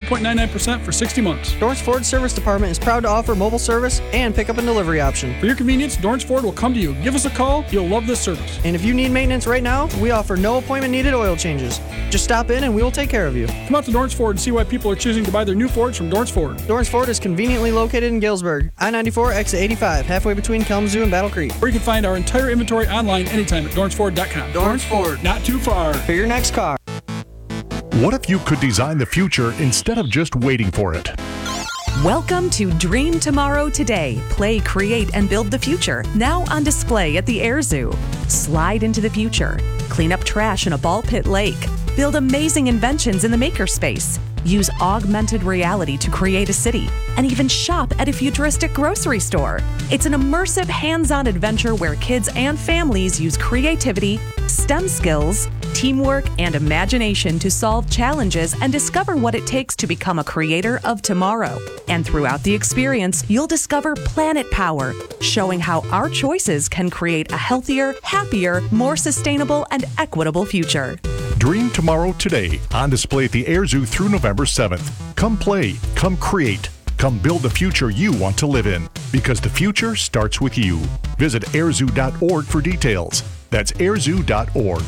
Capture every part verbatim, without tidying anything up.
point nine nine percent for sixty months. Dorrance Ford Service Department is proud to offer mobile service and pickup and delivery option. For your convenience, Dorrance Ford will come to you. Give us a call. You'll love this service. And if you need maintenance right now, we offer no appointment needed oil changes. Just stop in and we will take care of you. Come out to Dorrance Ford and see why people are choosing to buy their new Fords from Dorrance Ford. Dorrance Ford is conveniently located in Galesburg, I ninety-four, exit eighty-five, halfway between Kalamazoo and Battle Creek. Or you can find our entire inventory online anytime at dorrance ford dot com. Dorrance Ford. Not too far. For your next car. What if you could design the future instead of just waiting for it? Welcome to Dream Tomorrow Today. Play, create, and build the future. Now on display at the Air Zoo. Slide into the future. Clean up trash in a ball pit lake. Build amazing inventions in the makerspace. Use augmented reality to create a city. And even shop at a futuristic grocery store. It's an immersive, hands-on adventure where kids and families use creativity, STEM skills, teamwork, and imagination to solve challenges and discover what it takes to become a creator of tomorrow. And throughout the experience, you'll discover Planet Power, showing how our choices can create a healthier, happier, more sustainable, and equitable future. Dream Tomorrow Today, on display at the Air Zoo through November seventh. Come play, come create, come build the future you want to live in, because the future starts with you. Visit air zoo dot org for details. That's air zoo dot org.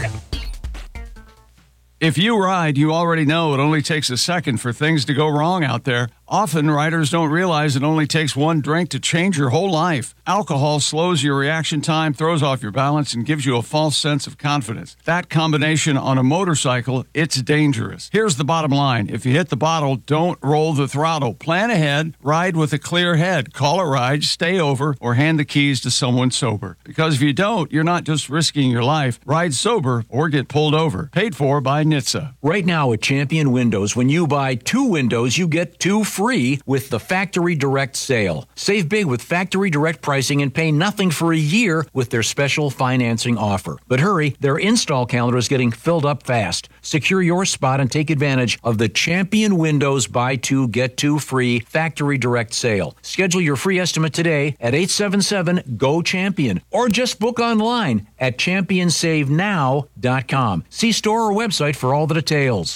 If you ride, you already know it only takes a second for things to go wrong out there. Often, riders don't realize it only takes one drink to change your whole life. Alcohol slows your reaction time, throws off your balance, and gives you a false sense of confidence. That combination on a motorcycle, it's dangerous. Here's the bottom line. If you hit the bottle, don't roll the throttle. Plan ahead, ride with a clear head. Call a ride, stay over, or hand the keys to someone sober. Because if you don't, you're not just risking your life. Ride sober or get pulled over. Paid for by N H T S A. Right now at Champion Windows, when you buy two windows, you get two free. Free with the Factory Direct sale. Save big with Factory Direct pricing and pay nothing for a year with their special financing offer. But hurry, their install calendar is getting filled up fast. Secure your spot and take advantage of the Champion Windows buy two, get two free Factory Direct sale. Schedule your free estimate today at eight seven seven, G O, CHAMPION or just book online at champion save now dot com. See store or website for all the details.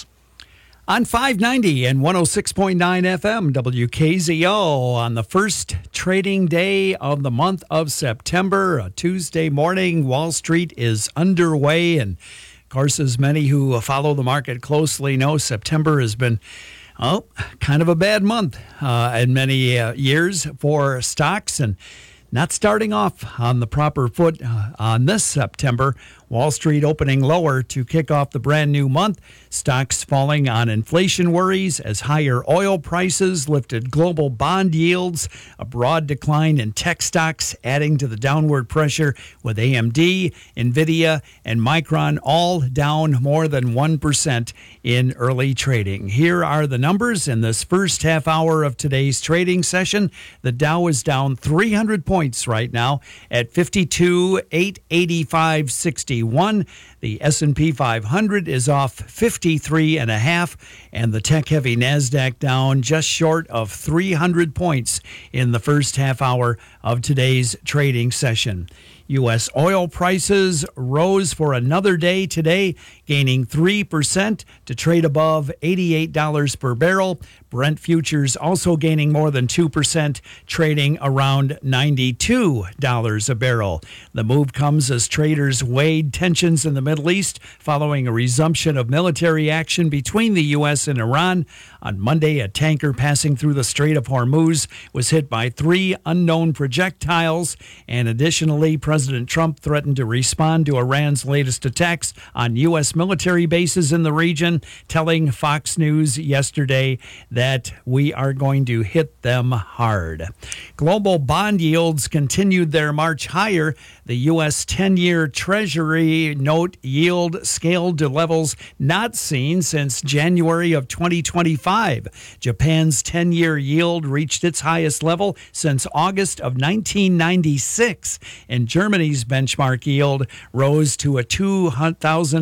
On five ninety and one oh six point nine F M, W K Z O, on the first trading day of the month of September, a Tuesday morning, Wall Street is underway. And, of course, as many who follow the market closely know, September has been, oh, kind of a bad month uh, in many uh, years for stocks. And not starting off on the proper foot uh, on this September. Wall Street opening lower to kick off the brand new month. Stocks falling on inflation worries as higher oil prices lifted global bond yields. A broad decline in tech stocks adding to the downward pressure, with A M D, Nvidia, and Micron all down more than one percent in early trading. Here are the numbers in this first half hour of today's trading session. The Dow is down three hundred points right now at fifty-two thousand eight hundred eighty-five point six one. The S and P five hundred is off fifty-three and a half, and the tech-heavy NASDAQ down just short of three hundred points in the first half hour of today's trading session. U S oil prices rose for another day today, gaining three percent to trade above eighty-eight dollars per barrel. Brent futures also gaining more than two percent, trading around ninety-two dollars a barrel. The move comes as traders weighed tensions in the Middle East following a resumption of military action between the U S and Iran. On Monday, a tanker passing through the Strait of Hormuz was hit by three unknown projectiles, and additionally, President Trump threatened to respond to Iran's latest attacks on U S military bases in the region, telling Fox News yesterday that we are going to hit them hard. Global bond yields continued their march higher. The U S ten-year Treasury note yield scaled to levels not seen since January of twenty twenty-five. Japan's ten-year yield reached its highest level since August of nineteen ninety-six, and Germany's benchmark yield rose to a two thousand eleven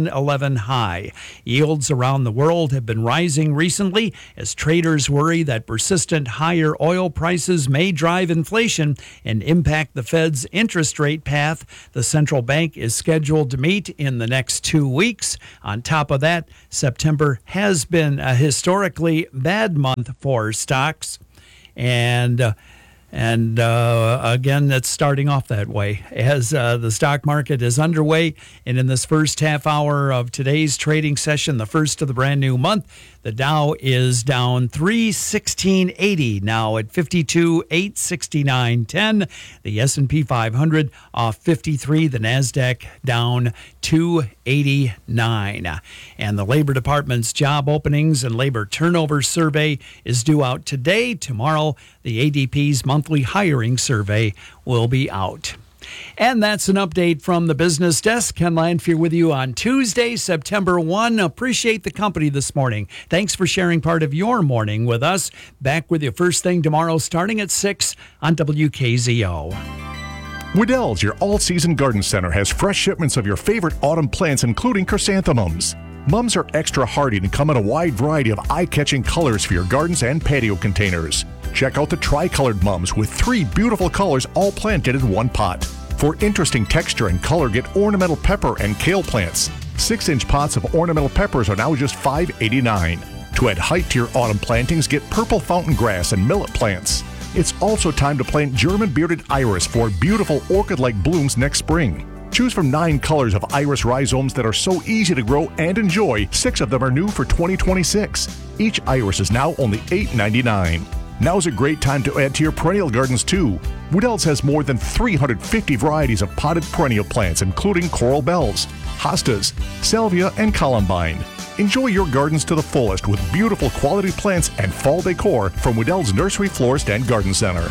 seven high. Yields around the world have been rising recently as traders worry that persistent higher oil prices may drive inflation and impact the Fed's interest rate path. The central bank is scheduled to meet in the next two weeks. On top of that, September has been a historically bad month for stocks. And uh, And uh, again, it's starting off that way as uh, the stock market is underway. And in this first half hour of today's trading session, the first of the brand new month, the Dow is down three sixteen eighty, now at fifty-two eight sixty-nine ten. The S and P five hundred off fifty-three. The Nasdaq down two eighty-nine. And the Labor Department's job openings and labor turnover survey is due out today. Tomorrow, the A D P's monthly hiring survey will be out. And that's an update from the business desk. Ken Lanfear with you on Tuesday, September first. Appreciate the company this morning. Thanks for sharing part of your morning with us. Back with you first thing tomorrow starting at six on W K Z O. Wedel's, your all-season garden center, has fresh shipments of your favorite autumn plants, including chrysanthemums. Mums are extra hardy and come in a wide variety of eye-catching colors for your gardens and patio containers. Check out the tricolored mums with three beautiful colors all planted in one pot. For interesting texture and color, get ornamental pepper and kale plants. Six-inch pots of ornamental peppers are now just five eighty-nine. To add height to your autumn plantings, get purple fountain grass and millet plants. It's also time to plant German bearded iris for beautiful orchid-like blooms next spring. Choose from nine colors of iris rhizomes that are so easy to grow and enjoy. Six of them are new for twenty twenty-six. Each iris is now only eight ninety-nine. Now's a great time to add to your perennial gardens too. Wedel's has more than three hundred fifty varieties of potted perennial plants, including coral bells, hostas, salvia, and columbine. Enjoy your gardens to the fullest with beautiful quality plants and fall decor from Wedel's Nursery, Florist, and Garden Center.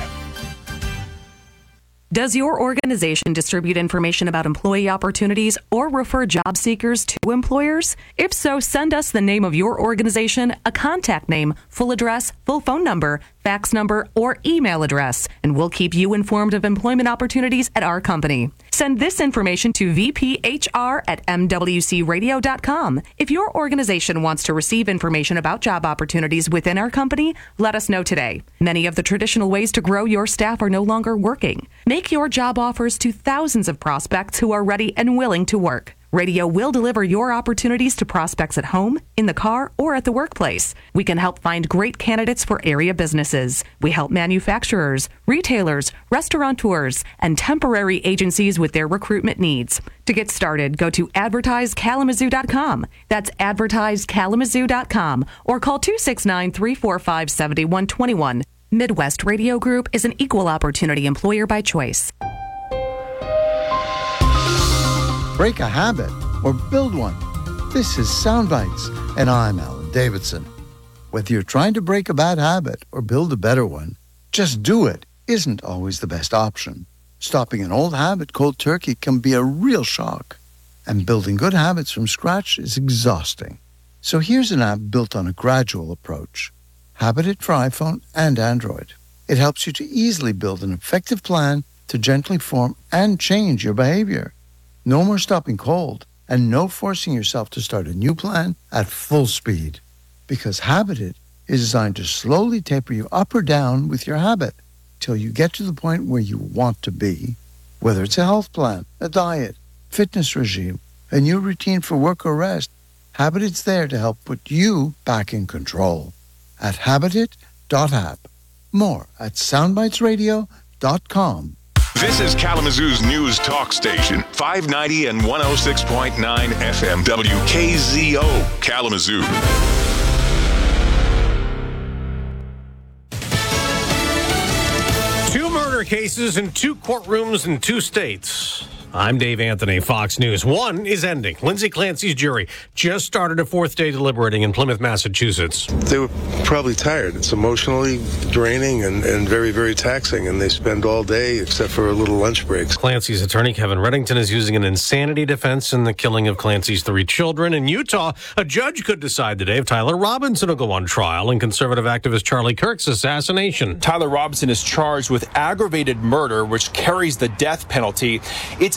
Does your organization distribute information about employee opportunities or refer job seekers to employers? If so, send us the name of your organization, a contact name, full address, full phone number, fax number, or email address, and we'll keep you informed of employment opportunities at our company. Send this information to v p h r at m w c radio dot com. If your organization wants to receive information about job opportunities within our company, let us know today. Many of the traditional ways to grow your staff are no longer working. Make your job offers to thousands of prospects who are ready and willing to work. Radio will deliver your opportunities to prospects at home, in the car, or at the workplace. We can help find great candidates for area businesses. We help manufacturers, retailers, restaurateurs, and temporary agencies with their recruitment needs. To get started, go to advertise kalamazoo dot com. That's advertise kalamazoo dot com or call two six nine, three four five, seven one two one. Midwest Radio Group is an equal opportunity employer by choice. Break a habit or build one. This is Soundbites, and I'm Alan Davidson. Whether you're trying to break a bad habit or build a better one, just do it isn't always the best option. Stopping an old habit cold turkey can be a real shock, and building good habits from scratch is exhausting. So here's an app built on a gradual approach. Habitat for iPhone and Android. It helps you to easily build an effective plan to gently form and change your behavior. No more stopping cold, and no forcing yourself to start a new plan at full speed. Because Habitat is designed to slowly taper you up or down with your habit till you get to the point where you want to be. Whether it's a health plan, a diet, fitness regime, a new routine for work or rest, Habitat's there to help put you back in control. At habitat dot app. More at soundbites radio dot com. This is Kalamazoo's news talk station, five ninety and one oh six point nine F M, W K Z O, Kalamazoo. Two murder cases in two courtrooms in two states. I'm Dave Anthony, Fox News. One is ending. Lindsay Clancy's jury just started a fourth day deliberating in Plymouth, Massachusetts. They were probably tired. It's emotionally draining and, and very, very taxing, and they spend all day except for a little lunch breaks. Clancy's attorney, Kevin Reddington, is using an insanity defense in the killing of Clancy's three children. In Utah, a judge could decide today if Tyler Robinson will go on trial in conservative activist Charlie Kirk's assassination. Tyler Robinson is charged with aggravated murder, which carries the death penalty. It's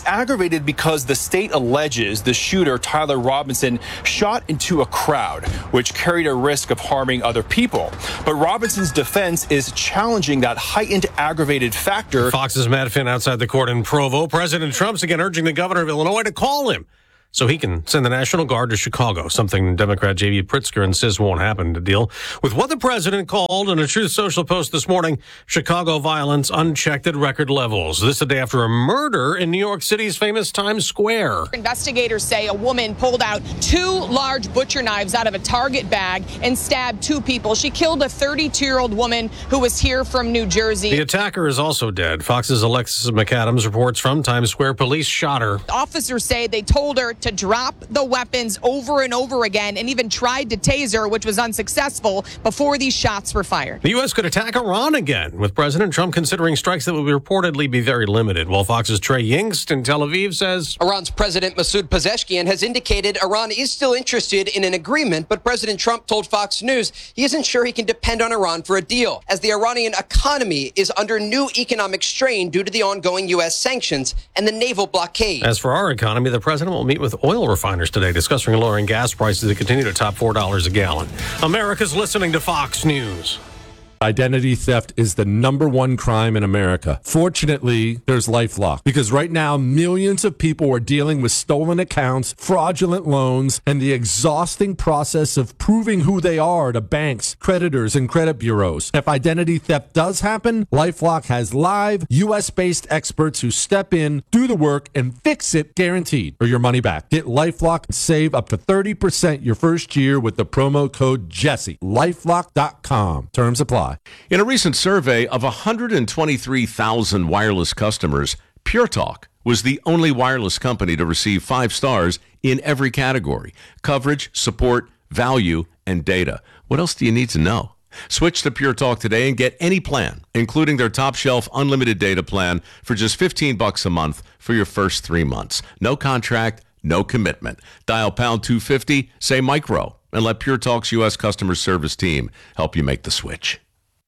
aggravated because the state alleges the shooter, Tyler Robinson, shot into a crowd, which carried a risk of harming other people. But Robinson's defense is challenging that heightened aggravated factor. Fox's Matt Finn outside the court in Provo. President Trump's again urging the governor of Illinois to call him so he can send the National Guard to Chicago, something Democrat J B Pritzker insists won't happen, to deal with what the president called in a Truth Social post this morning, Chicago violence unchecked at record levels. This a day after a murder in New York City's famous Times Square. Investigators say a woman pulled out two large butcher knives out of a Target bag and stabbed two people. She killed a thirty-two-year-old woman who was here from New Jersey. The attacker is also dead. Fox's Alexis McAdams reports from Times Square police shot her. Officers say they told her to drop the weapons over and over again and even tried to tase her, which was unsuccessful, before these shots were fired. The U S could attack Iran again, with President Trump considering strikes that will reportedly be very limited, while Fox's Trey Yingst in Tel Aviv says Iran's President Masoud Pezeshkian has indicated Iran is still interested in an agreement, but President Trump told Fox News he isn't sure he can depend on Iran for a deal, as the Iranian economy is under new economic strain due to the ongoing U S sanctions and the naval blockade. As for our economy, the president will meet with oil refiners today, discussing lowering gas prices that continue to top four dollars a gallon. America's listening to Fox News. Identity theft is the number one crime in America. Fortunately, there's LifeLock, because right now millions of people are dealing with stolen accounts, fraudulent loans, and the exhausting process of proving who they are to banks, creditors, and credit bureaus. If identity theft does happen, LifeLock has live U S-based experts who step in, do the work, and fix it, guaranteed, or your money back. Get LifeLock and save up to thirty percent your first year with the promo code Jesse. LifeLock dot com. Terms apply. In a recent survey of one hundred twenty-three thousand wireless customers, Pure Talk was the only wireless company to receive five stars in every category: coverage, support, value, and data. What else do you need to know? Switch to Pure Talk today and get any plan, including their top shelf unlimited data plan, for just fifteen bucks a month for your first three months. No contract, no commitment. Dial pound two fifty, say micro, and let Pure Talk's U S customer service team help you make the switch.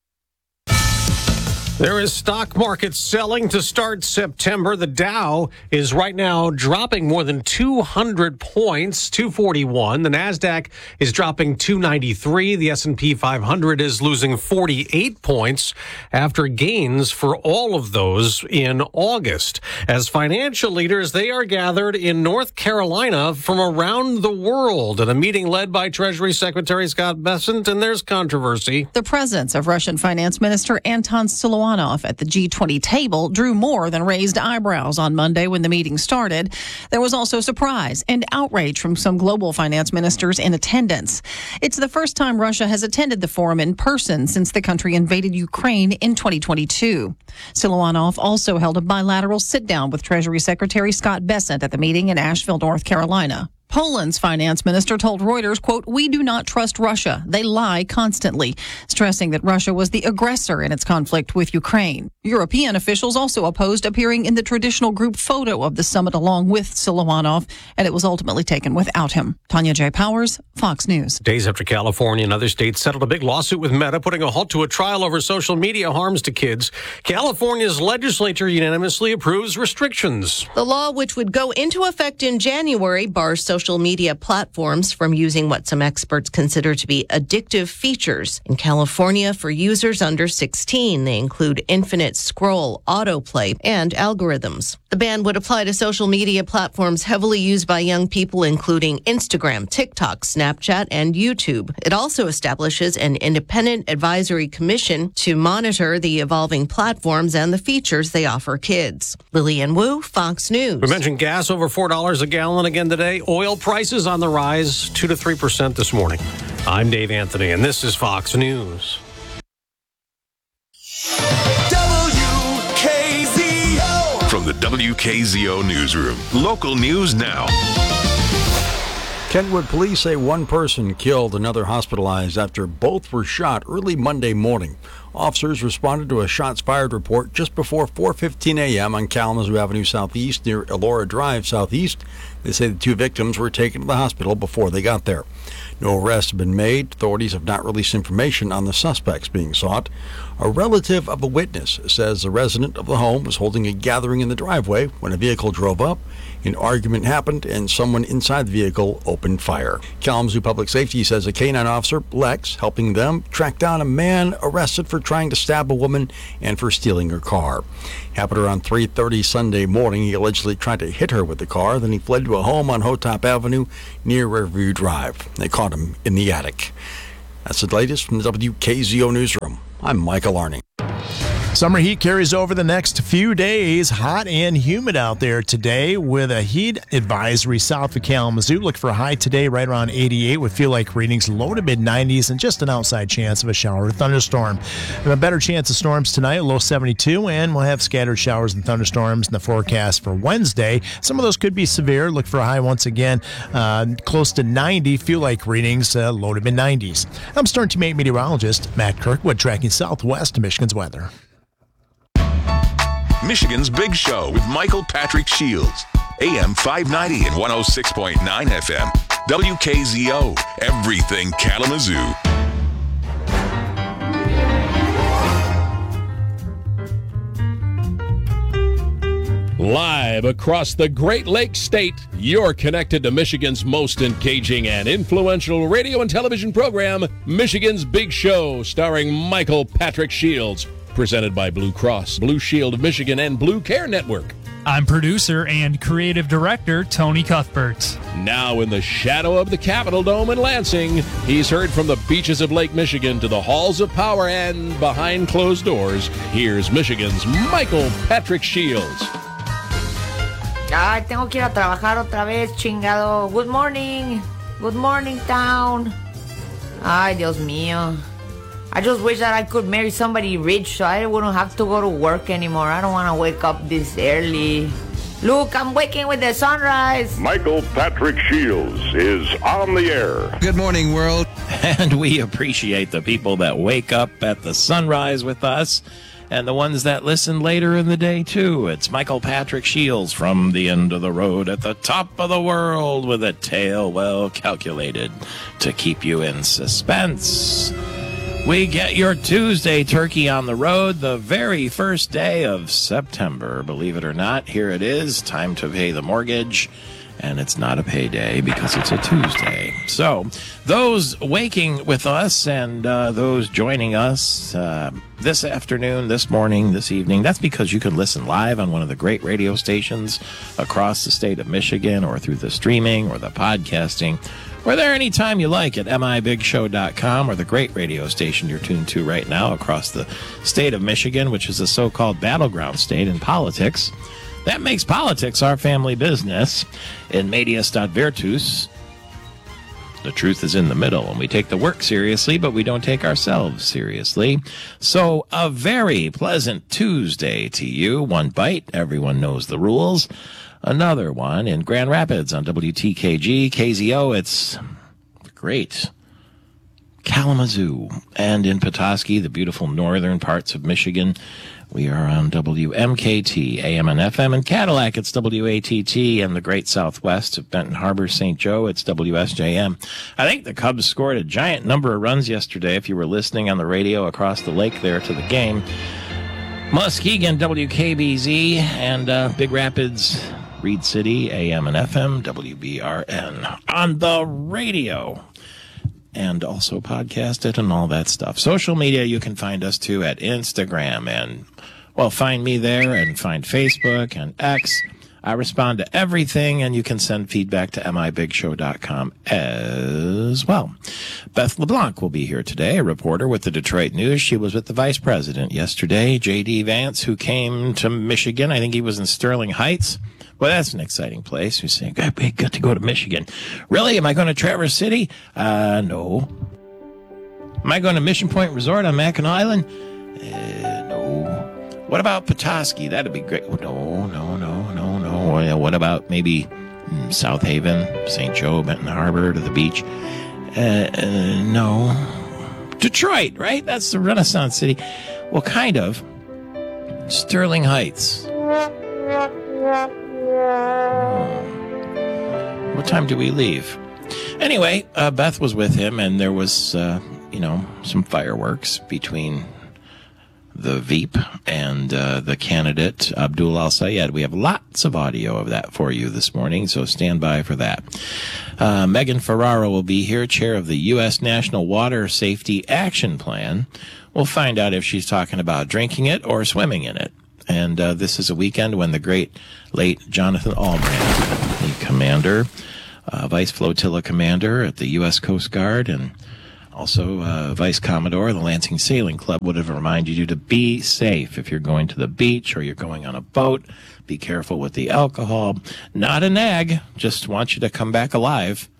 There is stock market selling to start September. The Dow is right now dropping more than two hundred points, two forty-one. The Nasdaq is dropping two ninety-three. The S and P five hundred is losing forty-eight points after gains for all of those in August. As financial leaders, they are gathered in North Carolina from around the world at a meeting led by Treasury Secretary Scott Bessent, and there's controversy. The presence of Russian Finance Minister Anton Siluanov at the G twenty table drew more than raised eyebrows on Monday when the meeting started. There was also surprise and outrage from some global finance ministers in attendance. It's the first time Russia has attended the forum in person since the country invaded Ukraine in twenty twenty-two. Siluanov also held a bilateral sit-down with Treasury Secretary Scott Bessent at the meeting in Asheville, North Carolina. Poland's finance minister told Reuters, quote, "We do not trust Russia. They lie constantly," stressing that Russia was the aggressor in its conflict with Ukraine. European officials also opposed appearing in the traditional group photo of the summit along with Siluanov, and it was ultimately taken without him. Tanya J. Powers, Fox News. Days after California and other states settled a big lawsuit with Meta, putting a halt to a trial over social media harms to kids, California's legislature unanimously approves restrictions. The law, which would go into effect in January, bars social Social media platforms from using what some experts consider to be addictive features. In California, for users under sixteen, they include infinite scroll, autoplay, and algorithms. The ban would apply to social media platforms heavily used by young people, including Instagram, TikTok, Snapchat, and YouTube. It also establishes an independent advisory commission to monitor the evolving platforms and the features they offer kids. Lillian Wu, Fox News. We mentioned gas over four dollars a gallon again today. Oil prices on the rise, two to three percent this morning. I'm Dave Anthony, and this is Fox News. W K Z O. From the W K Z O newsroom, local news now. Kentwood police say one person killed, another hospitalized after both were shot early Monday morning. Officers responded to a shots fired report just before four fifteen a.m. on Kalamazoo Avenue Southeast near Elora Drive Southeast. They say the two victims were taken to the hospital before they got there. No arrests have been made. Authorities have not released information on the suspects being sought. A relative of a witness says the resident of the home was holding a gathering in the driveway when a vehicle drove up. An argument happened and someone inside the vehicle opened fire. Kalamazoo Public Safety says a canine officer, Lex, helping them track down a man arrested for trying to stab a woman and for stealing her car. Happened around three thirty Sunday morning. He allegedly tried to hit her with the car. Then he fled to a home on Hotop Avenue near Riverview Drive. They caught him in the attic. That's the latest from the W K Z O Newsroom. I'm Michael Arning. Summer heat carries over the next few days. Hot and humid out there today with a heat advisory south of Kalamazoo. Look for a high today right around eighty-eight with feel-like readings low to mid-nineties and just an outside chance of a shower or thunderstorm. And a better chance of storms tonight, low seventy-two, and we'll have scattered showers and thunderstorms in the forecast for Wednesday. Some of those could be severe. Look for a high once again, uh, close to ninety. Feel-like readings, uh, low to mid-nineties. I'm Storm Team eight meteorologist Matt Kirkwood tracking southwest to Michigan's weather. Michigan's Big Show with Michael Patrick Shields. A M five ninety and one oh six point nine F M. W K Z O. Everything Kalamazoo. Live across the Great Lakes State, you're connected to Michigan's most engaging and influential radio and television program, Michigan's Big Show, starring Michael Patrick Shields. Presented by Blue Cross, Blue Shield of Michigan, and Blue Care Network. I'm producer and creative director Tony Cuthbert. Now in the shadow of the Capitol Dome in Lansing, he's heard from the beaches of Lake Michigan to the halls of power and behind closed doors. Here's Michigan's Michael Patrick Shields. Ay, tengo que ir a trabajar otra vez, chingado. Good morning. Good morning, town. Ay, Dios mío. I just wish that I could marry somebody rich so I wouldn't have to go to work anymore. I don't want to wake up this early. Look, I'm waking with the sunrise. Michael Patrick Shields is on the air. Good morning, world. And we appreciate the people that wake up at the sunrise with us and the ones that listen later in the day, too. It's Michael Patrick Shields from the end of the road at the top of the world with a tale well calculated to keep you in suspense. We get your Tuesday turkey on the road the very first day of September. Believe it or not, here it is. Time to pay the mortgage. And it's not a payday because it's a Tuesday. So those waking with us and uh, those joining us uh, this afternoon, this morning, this evening, that's because you can listen live on one of the great radio stations across the state of Michigan or through the streaming or the podcasting. We're there anytime you like at M I Big Show dot com or the great radio station you're tuned to right now across the state of Michigan, which is a so-called battleground state in politics. That makes politics our family business. In Medias dot Virtus, the truth is in the middle, and we take the work seriously, but we don't take ourselves seriously. So a very pleasant Tuesday to you. One bite, everyone knows the rules. Another one in Grand Rapids on W T K G, K Z O. It's great. Kalamazoo. And in Petoskey, the beautiful northern parts of Michigan, we are on W M K T, A M and F M. In Cadillac, it's W A T T. And the great southwest of Benton Harbor, Saint Joe, it's W S J M. I think the Cubs scored a giant number of runs yesterday, if you were listening on the radio across the lake there to the game. Muskegon, W K B Z, and uh, Big Rapids, Reed City, A M and F M, W B R N. On the radio. And also podcast it and all that stuff. Social media, you can find us too at Instagram and, well, find me there and find Facebook and X. I respond to everything, and you can send feedback to M I Big Show dot com as well. Beth LeBlanc will be here today, a reporter with the Detroit News. She was with the vice president yesterday, J D Vance, who came to Michigan. I think he was in Sterling Heights. Well, that's an exciting place. You're saying, I got to go to Michigan. Really? Am I going to Traverse City? Uh, no. Am I going to Mission Point Resort on Mackinac Island? Uh, no. What about Petoskey? That'd be great. No, no, no, no, no. What about maybe South Haven, Saint Joe, Benton Harbor, to the beach? Uh, uh, no. Detroit, right? That's the Renaissance city. Well, kind of. Sterling Heights. What time do we leave? Anyway, uh, Beth was with him, and there was, uh, you know, some fireworks between the Veep and uh, the candidate, Abdul Al-Sayed. We have lots of audio of that for you this morning, so stand by for that. Uh, Megan Ferraro will be here, chair of the U S National Water Safety Action Plan. We'll find out if she's talking about drinking it or swimming in it. And uh, this is a weekend when the great late Jonathan Albrand, the commander, uh, vice flotilla commander at the U S Coast Guard, and also uh, Vice Commodore of the Lansing Sailing Club, would have reminded you to be safe if you're going to the beach or you're going on a boat. Be careful with the alcohol. Not a nag. Just want you to come back alive.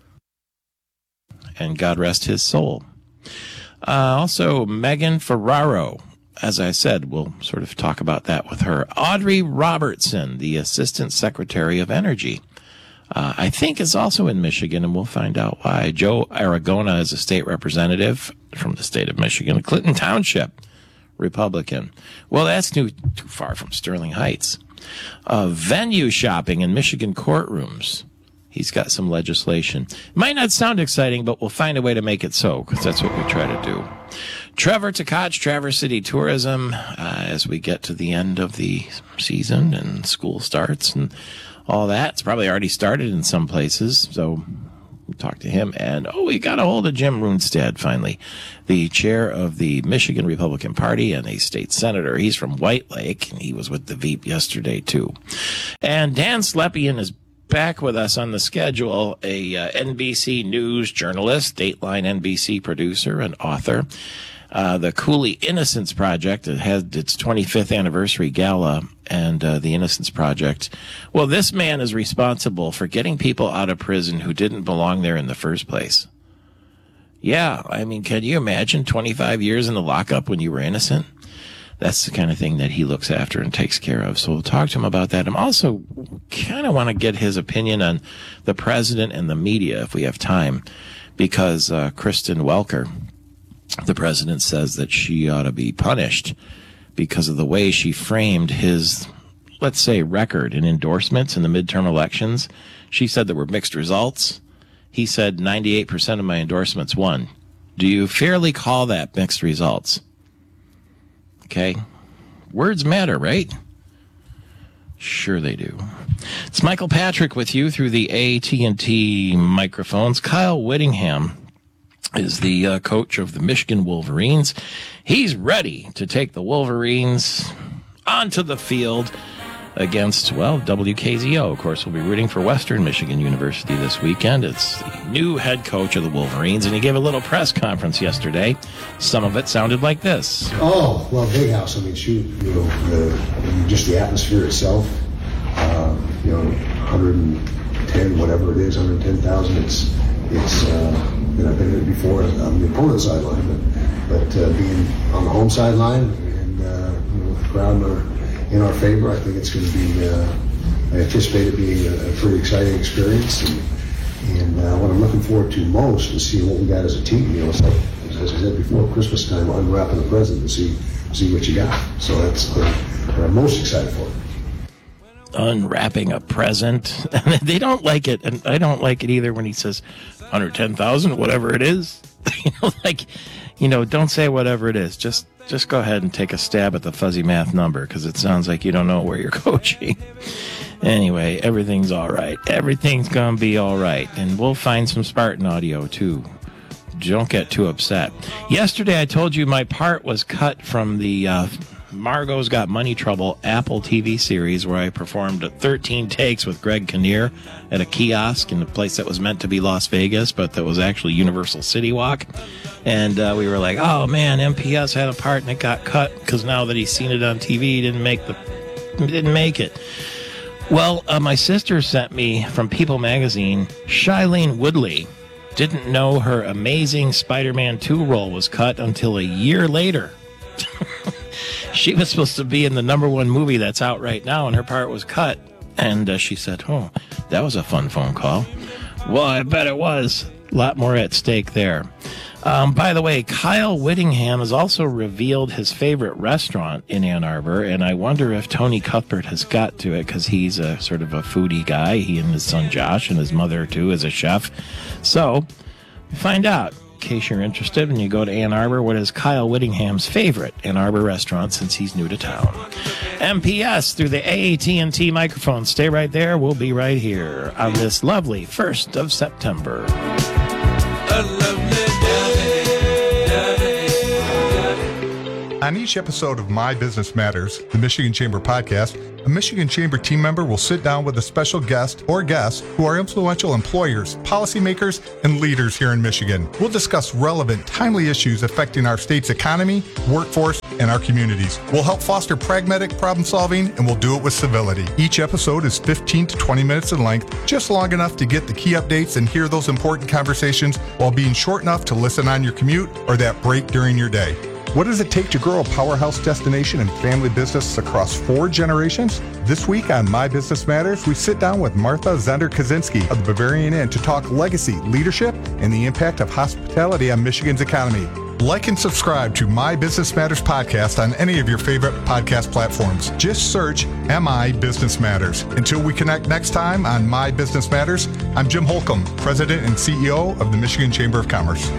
And God rest his soul. Uh, also, Megan Ferraro. As I said, we'll sort of talk about that with her. Audrey Robertson, the Assistant Secretary of Energy. Uh, I think is also in Michigan, and we'll find out why. Joe Aragona is a state representative from the state of Michigan. Clinton Township, Republican. Well, that's too, too far from Sterling Heights. Uh, venue shopping in Michigan courtrooms. He's got some legislation. It might not sound exciting, but we'll find a way to make it so, because that's what we try to do. Trevor Tkach, Traverse City Tourism, uh, as we get to the end of the season and school starts and all that. It's probably already started in some places, so we'll talk to him. And, oh, we got a hold of Jim Runestad, finally, the chair of the Michigan Republican Party and a state senator. He's from White Lake, and he was with the Veep yesterday, too. And Dan Slepian is back with us on the schedule, a uh, N B C News journalist, Dateline N B C producer, and author. Uh, the Cooley Innocence Project, it had its twenty-fifth anniversary gala, and uh, the Innocence Project. Well, this man is responsible for getting people out of prison who didn't belong there in the first place. Yeah, I mean, can you imagine twenty-five years in the lockup when you were innocent? That's the kind of thing that he looks after and takes care of. So we'll talk to him about that. I'm also kind of want to get his opinion on the president and the media if we have time, because uh, Kristen Welker, the president, says that she ought to be punished because of the way she framed his, let's say, record in endorsements in the midterm elections. She said there were mixed results. He said ninety-eight percent of my endorsements won. Do you fairly call that mixed results? Okay. Words matter, right? Sure they do. It's Michael Patrick with you through the A T and T microphones. Kyle Whittingham is the uh, coach of the Michigan Wolverines. He's ready to take the Wolverines onto the field against, well, W K Z O. Of course, we'll be rooting for Western Michigan University this weekend. It's the new head coach of the Wolverines, and he gave a little press conference yesterday. Some of it sounded like this. Oh, well, big house. I mean, shoot, you know, the, I mean, just the atmosphere itself, uh, you know, one hundred ten, whatever it is, one hundred ten thousand. It's, it's, uh, you know, I've been in it before on the opponent's sideline, but, but uh, being on the home sideline and, uh, you know, the crowd in our, in our favor, I think it's going to be, uh, I anticipate it being a, a pretty exciting experience. And, and uh, what I'm looking forward to most is seeing what we got as a team. You know, it's like, as I said before, Christmas time, unwrapping the present and see, see what you got. So that's what I'm most excited for. Unwrapping a present. They don't like it, and I don't like it either when he says one hundred ten thousand, whatever it is. You know, like, you know, don't say whatever it is. Just just go ahead and take a stab at the fuzzy math number, because it sounds like you don't know where you're coaching. Anyway, everything's all right. Everything's going to be all right. And we'll find some Spartan audio, too. Don't get too upset. Yesterday, I told you my part was cut from the uh, Margot's Got Money Trouble Apple T V series, where I performed thirteen takes with Greg Kinnear at a kiosk in a place that was meant to be Las Vegas, but that was actually Universal City Walk. And uh, we were like, oh, man, M P S had a part and it got cut because now that he's seen it on T V, he didn't make, the, didn't make it. Well, uh, my sister sent me from People magazine, Shailene Woodley. Didn't know her amazing Spider-Man two role was cut until a year later. She was supposed to be in the number one movie that's out right now, and her part was cut. And uh, she said, oh, that was a fun phone call. Well, I bet it was. A lot more at stake there. Um, by the way, Kyle Whittingham has also revealed his favorite restaurant in Ann Arbor, and I wonder if Tony Cuthbert has got to it because he's a sort of a foodie guy. He and his son Josh and his mother, too, is a chef. So, find out. In case you're interested, when you go to Ann Arbor, what is Kyle Whittingham's favorite Ann Arbor restaurant since he's new to town? M P S through the A T and T microphone. Stay right there. We'll be right here on this lovely first of September. On each episode of My Business Matters, the Michigan Chamber podcast, a Michigan Chamber team member will sit down with a special guest or guests who are influential employers, policymakers, and leaders here in Michigan. We'll discuss relevant, timely issues affecting our state's economy, workforce, and our communities. We'll help foster pragmatic problem solving, and we'll do it with civility. Each episode is fifteen to twenty minutes in length, just long enough to get the key updates and hear those important conversations while being short enough to listen on your commute or that break during your day. What does it take to grow a powerhouse destination and family business across four generations? This week on My Business Matters, we sit down with Martha Zender-Kaczynski of the Bavarian Inn to talk legacy, leadership, and the impact of hospitality on Michigan's economy. Like and subscribe to My Business Matters podcast on any of your favorite podcast platforms. Just search M I Business Matters. Until we connect next time on My Business Matters, I'm Jim Holcomb, President and C E O of the Michigan Chamber of Commerce.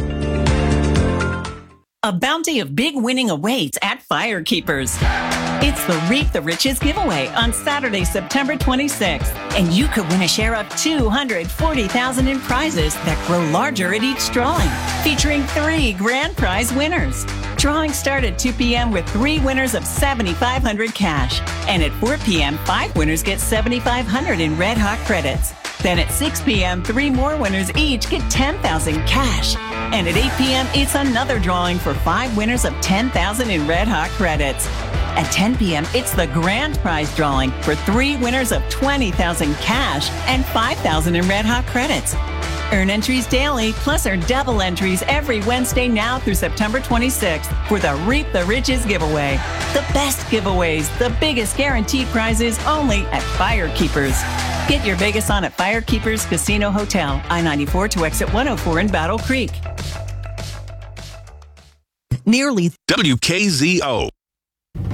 A bounty of big winning awaits at Firekeepers. It's the Reap the Riches giveaway on Saturday, September twenty-sixth. And you could win a share of two hundred forty thousand dollars in prizes that grow larger at each drawing, featuring three grand prize winners. Drawings start at two p.m. with three winners of seven thousand five hundred dollars cash. And at four p.m., five winners get seven thousand five hundred dollars in Red Hot credits. Then at six p.m., three more winners each get ten thousand dollars cash. And at eight p.m., it's another drawing for five winners of ten thousand dollars in Red Hot credits. At ten p.m., it's the grand prize drawing for three winners of twenty thousand dollars cash and five thousand dollars in Red Hot credits. Earn entries daily, plus earn double entries every Wednesday now through September twenty-sixth for the Reap the Riches giveaway. The best giveaways, the biggest guaranteed prizes only at Firekeepers. Get your Vegas on at Firekeepers Casino Hotel, I ninety-four to exit one oh four in Battle Creek. Nearly W K Z O.